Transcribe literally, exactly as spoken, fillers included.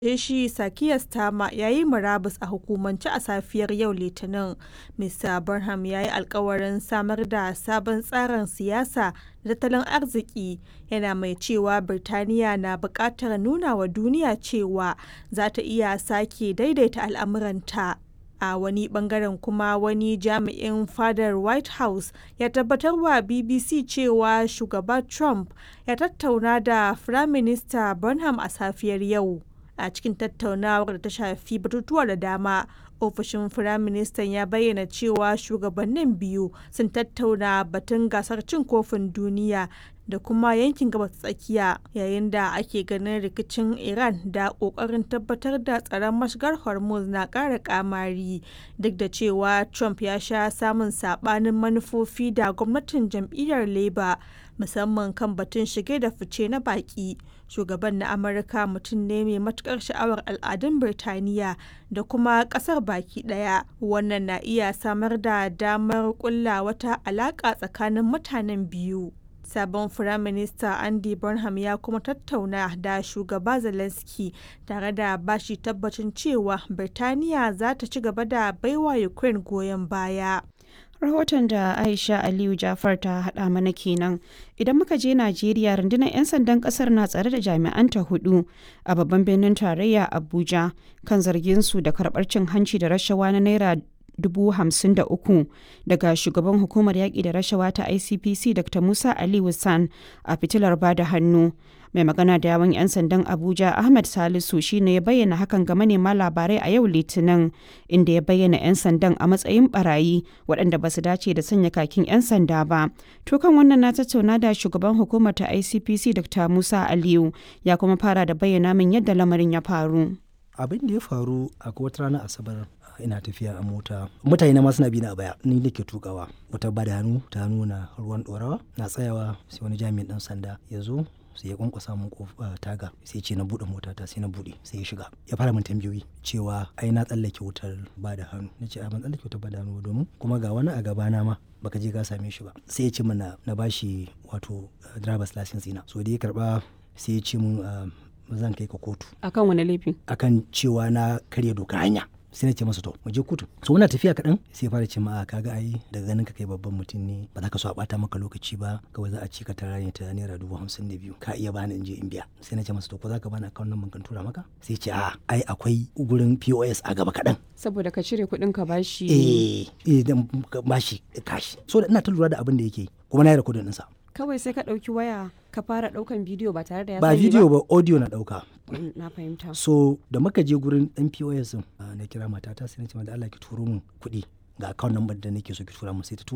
shi Keir Starmer ya yi murabus a hukumance a safiyar yau Litinin. Mista Burnham ya yi alkawarin samar da sabon tsarin siyasa da tattalin arziki, yana mai cewa Birtaniya na buƙatar nuna wa duniya cewa za ta iya sake daidaita al'amuranta. A wani bangaren kuma, wani jami'in fadar White House ya tabbatar wa B B C cewa Shugaba Trump ya tattauna da Firaminista Burnham a safiyar yau. A cikin tattaunawar da ta shafi batutuwa da dama, ofishin Firaministan ya bayyana cewa shugabannin biyu sun tattauna batun gasar cin kofin duniya da kuma yankin Gabas ta Tsakiya, yayin da ake ganin rikicin Iran da ƙoƙarin tabbatar da tsaron mashigar Hormuz na ƙara ƙamari, duk da cewa Trump ya sha samun saɓanin manufofi da gwamnatin jam'iyyar Labour, musamman kan batun shige da fice na baƙi. Shugaban na Amurka mutum ne mai matuƙar sha'awar al'adun Birtaniya da kuma ƙasar baki ɗaya. Wannan na iya samar da damar ƙulla wata alaƙa tsakanin mutanen biyu. Sabon Firaminista Andy Burnham ya kuma tattauna da Shugaba Zelensky tare da bashi tabbacin cewa Birtaniya za ta ci gaba da baiwa Ukraine goyon baya. Rahoton da Aisha Aliyu Jafar ta haɗa mana kenan. Idan muka je Najeriya, rundunar 'yan sandan ƙasar na tsare da jami'anta hudu a babban birnin tarayya Abuja kan zargin su da karɓar cin hanci da rashawa na naira dubu hamsin da uku daga shugaban hukumar yaƙi da rashawa ta I C P C Dr Musa Ali Wissan a fitilar bada hannu. Mai magana da yawun 'yan sandan Abuja Ahmed Salisu shine ya bayyana hakan ga manema labarai a yau Litinin, inda ya bayyana 'yan sandan a matsayin barayi waɗanda ba su dace da sanya kakin 'yan sanda ba. To kan wannan na tattauna da shugaban hukumar ta I C P C Dr Musa Aliyu, ya kuma fara da bayyana min yadda lamarin ya faru. Abin da ya faru a wata ranar Asabar, ina tafiya a mota, mutane na ma suna bi na a baya, ni nake tukawa, wata bada hannu ta nuna ruwan dorawa, na tsayawa sai wani jami'in dan sanda ya zo sai ya kwankwasa mun kofa taga, sai ce na bude motata, sai na bude, sai ya shiga ya fara min tambayoyi cewa ai na tsallake wutar bada hannu. Nace a ban tsallake wutar bada hannu domin kuma ga wani a gaba na ma baka je ka same shi ba. Sai ya ce mana na bashi wato driver's license ina, so da ya karba sai ya ce mun zan kai ka kotu. Akan wani laifi? Akan cewa na karya dokar hanya. Sai na ce masa to mu je kotu. So muna tafiya kaɗan sai fara ce ma kaga ai daga ganin ka kai babban mutum ne, ba za ka so a bata maka lokaci ba, kawai za a ci ka tara ne ta naira dubu hamsin da biyu, ka iya bani in je in biya. Sai na ce masa to ko za ka bani akawun nan kan tura maka? Sai ce a ai akwai gurin P O S a gaba kaɗan. Saboda ka cire kuɗin ka bashi. Eh eh dan bashi kashi. So ina ta lura da abin da yake, kuma na yi rikodin ɗinsa. Kawai sai ka ɗauki waya ka fara ɗaukan bidiyo ba tare da ya ba bidiyo ba audio na ɗauka. Na fahimta. So da muka je gurin ɗan P O S na kira matata sai na ce da Allah ki turo min kuɗi ga account number da nake so ki tura mu, sai ta tura